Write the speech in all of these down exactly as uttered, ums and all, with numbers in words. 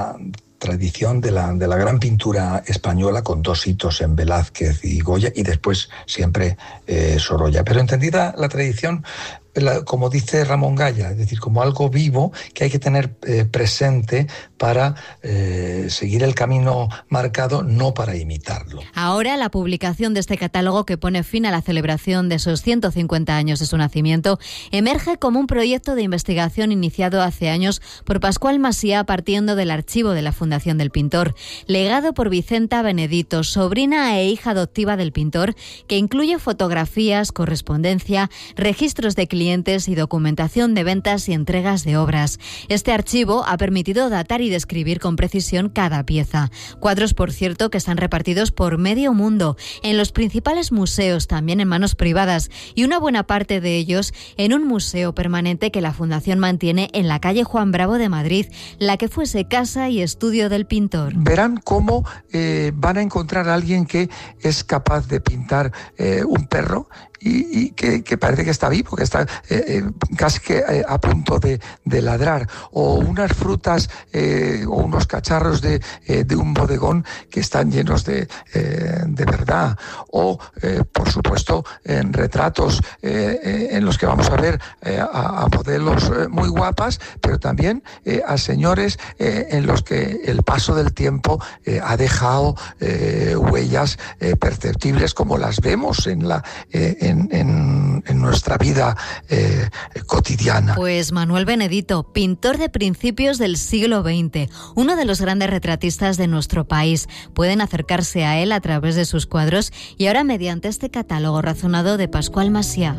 la tradición de la, de la gran pintura española, con dos hitos en Velázquez y Goya, y después siempre eh, Sorolla. Pero entendida la tradición, la, como dice Ramón Gaya, es decir, como algo vivo que hay que tener eh, presente para eh, seguir el camino marcado, no para imitarlo. Ahora la publicación de este catálogo, que pone fin a la celebración de esos ciento cincuenta años de su nacimiento, emerge como un proyecto de investigación iniciado hace años por Pascual Macià, partiendo del archivo de la Fundación del Pintor, legado por Vicenta Benedito, sobrina e hija adoptiva del pintor, que incluye fotografías, correspondencia, registros de clientes y documentación de ventas y entregas de obras. Este archivo ha permitido datar y describir con precisión cada pieza. Cuadros, por cierto, que están repartidos por medio mundo, en los principales museos, también en manos privadas, y una buena parte de ellos en un museo permanente que la Fundación mantiene en la calle Juan Bravo de Madrid, la que fuese casa y estudio del pintor. Verán cómo eh, van a encontrar a alguien que es capaz de pintar eh, un perro y, y que, que parece que está vivo, que está eh, eh, casi que eh, a punto de, de ladrar, o unas frutas eh, o unos cacharros de, eh, de un bodegón que están llenos de, eh, de verdad, o eh, por supuesto en retratos eh, eh, en los que vamos a ver eh, a, a modelos eh, muy guapas, pero también eh, a señores eh, en los que el paso del tiempo eh, ha dejado eh, huellas eh, perceptibles, como las vemos en la eh, en En, en, en nuestra vida eh, cotidiana. Pues Manuel Benedito, pintor de principios del siglo veinte, uno de los grandes retratistas de nuestro país. Pueden acercarse a él a través de sus cuadros y ahora mediante este catálogo razonado de Pascual Macià.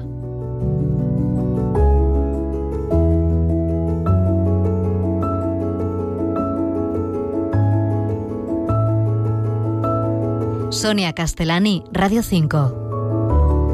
Sonia Castellani, Radio cinco.